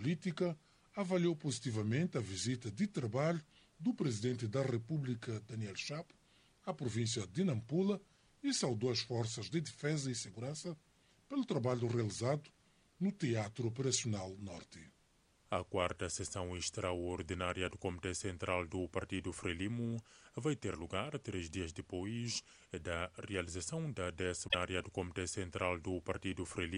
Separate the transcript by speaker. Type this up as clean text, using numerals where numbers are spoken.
Speaker 1: política, avaliou positivamente a visita de trabalho do Presidente da República, Daniel Chapo, à província de Nampula e saudou as forças de defesa e segurança pelo trabalho realizado no Teatro Operacional Norte.
Speaker 2: A quarta sessão extraordinária do Comitê Central do Partido Frelimo vai ter lugar 3 dias depois da realização da 10ª do Comitê Central do Partido Frelimo.